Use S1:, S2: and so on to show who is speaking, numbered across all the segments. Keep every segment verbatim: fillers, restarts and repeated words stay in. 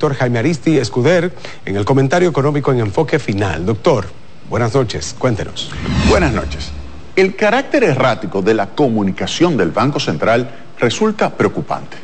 S1: doctor Jaime Aristi Escuder, en el comentario económico en Enfoque Final. Doctor, buenas noches, cuéntenos.
S2: Buenas noches. El carácter errático de la comunicación del Banco Central resulta preocupante.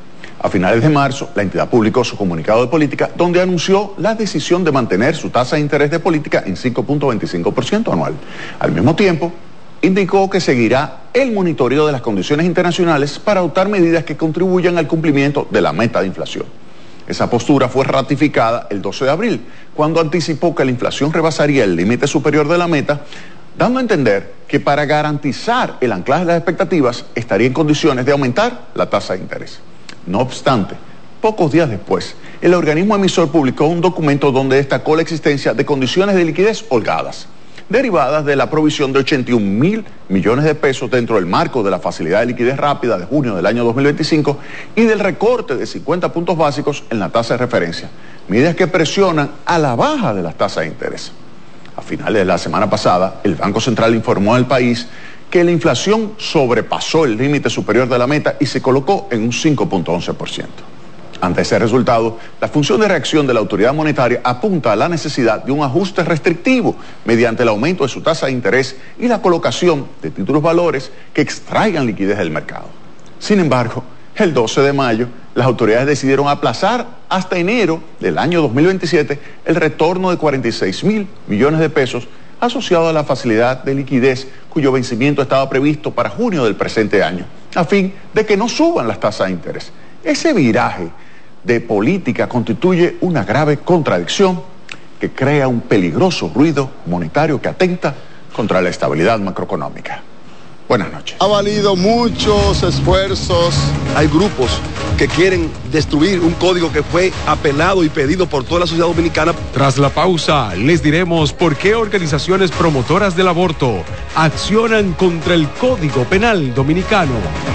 S2: A finales de marzo, la entidad publicó su comunicado de política, donde anunció la decisión de mantener su tasa de interés de política en cinco punto veinticinco por ciento anual. Al mismo tiempo, indicó que seguirá el monitoreo de las condiciones internacionales para adoptar medidas que contribuyan al cumplimiento de la meta de inflación. Esa postura fue ratificada el doce de abril, cuando anticipó que la inflación rebasaría el límite superior de la meta, dando a entender que para garantizar el anclaje de las expectativas estaría en condiciones de aumentar la tasa de interés. No obstante, pocos días después, el organismo emisor publicó un documento donde destacó la existencia de condiciones de liquidez holgadas, derivadas de la provisión de ochenta y un mil millones de pesos dentro del marco de la facilidad de liquidez rápida de junio del año dos mil veinticinco y del recorte de cincuenta puntos básicos en la tasa de referencia, medidas que presionan a la baja de las tasas de interés. A finales de la semana pasada, el Banco Central informó al país que la inflación sobrepasó el límite superior de la meta y se colocó en un cinco punto once por ciento. Ante ese resultado, la función de reacción de la autoridad monetaria apunta a la necesidad de un ajuste restrictivo mediante el aumento de su tasa de interés y la colocación de títulos valores que extraigan liquidez del mercado. Sin embargo, el doce de mayo, las autoridades decidieron aplazar hasta enero del año dos mil veintisiete el retorno de cuarenta y seis mil millones de pesos asociado a la facilidad de liquidez cuyo vencimiento estaba previsto para junio del presente año, a fin de que no suban las tasas de interés. Ese viraje de política constituye una grave contradicción que crea un peligroso ruido monetario que atenta contra la estabilidad macroeconómica. Buenas noches.
S3: Ha valido muchos esfuerzos. Hay grupos que quieren destruir un código que fue apelado y pedido por toda la sociedad dominicana.
S4: Tras la pausa, les diremos por qué organizaciones promotoras del aborto accionan contra el Código Penal dominicano.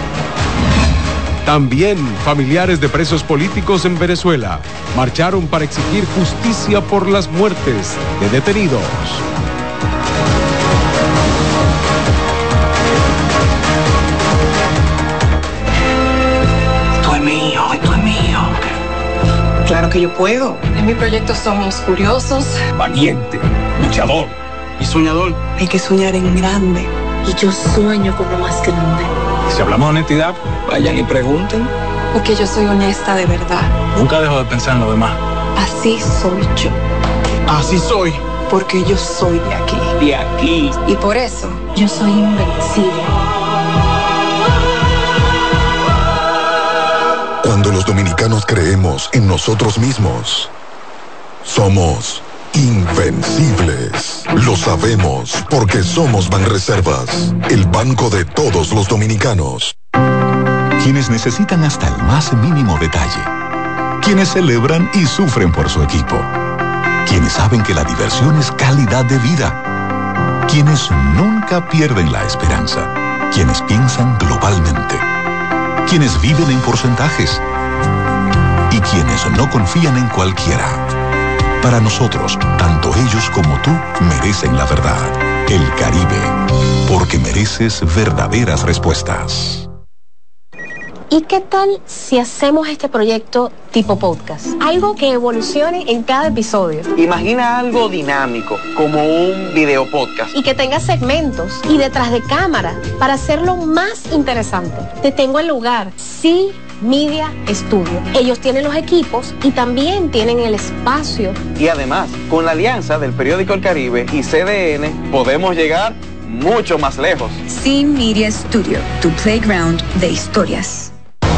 S4: También familiares de presos políticos en Venezuela marcharon para exigir justicia por las muertes de detenidos.
S5: Esto es mío, esto es mío. Claro que yo puedo.
S6: En mi proyecto somos curiosos,
S7: valiente, luchador y soñador.
S5: Hay que soñar en grande.
S6: Y yo sueño con lo más grande.
S7: Si hablamos de honestidad, vayan y pregunten.
S6: Porque yo soy honesta de verdad.
S7: Nunca dejo de pensar en lo demás.
S6: Así soy yo.
S7: Así soy.
S6: Porque yo soy de aquí.
S7: De aquí.
S6: Y por eso, yo soy invencible.
S8: Cuando los dominicanos creemos en nosotros mismos, somos invencibles. Lo sabemos porque somos Banreservas, el banco de todos los dominicanos.
S9: Quienes necesitan hasta el más mínimo detalle. Quienes celebran y sufren por su equipo. Quienes saben que la diversión es calidad de vida. Quienes nunca pierden la esperanza. Quienes piensan globalmente. Quienes viven en porcentajes. Y quienes no confían en cualquiera. Para nosotros, tanto ellos como tú merecen la verdad. El Caribe, porque mereces verdaderas respuestas.
S10: ¿Y qué tal si hacemos este proyecto tipo podcast? Algo que evolucione en cada episodio.
S11: Imagina algo dinámico, como un video podcast.
S10: Y que tenga segmentos y detrás de cámara para hacerlo más interesante. Te tengo el lugar. Sí. Media Studio. Ellos tienen los equipos y también tienen el espacio.
S11: Y además, con la alianza del periódico El Caribe y C D N, podemos llegar mucho más lejos.
S12: Sí Media Studio, tu playground de historias.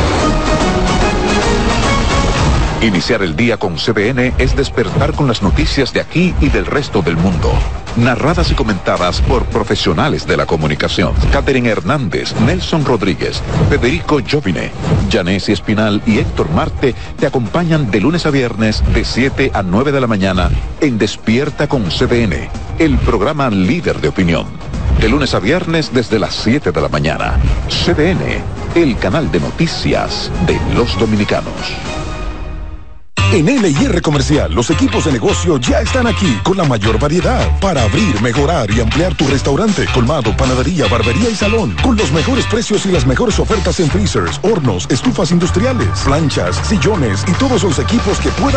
S13: Iniciar el día con C D N es despertar con las noticias de aquí y del resto del mundo. Narradas y comentadas por profesionales de la comunicación. Catherine Hernández, Nelson Rodríguez, Federico Jovine, Yanesi Espinal y Héctor Marte te acompañan de lunes a viernes de siete a nueve de la mañana en Despierta con C D N, el programa líder de opinión. De lunes a viernes desde las siete de la mañana. C D N, el canal de noticias de los dominicanos.
S14: En L y R Comercial, los equipos de negocio ya están aquí con la mayor variedad para abrir, mejorar y ampliar tu restaurante, colmado, panadería, barbería y salón, con los mejores precios y las mejores ofertas en freezers, hornos, estufas industriales, planchas, sillones y todos los equipos que puedas